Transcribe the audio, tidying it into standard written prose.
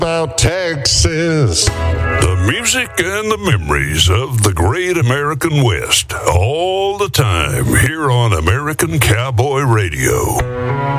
about Texas. The music and the memories of the great American West, all the time here on American Cowboy Radio.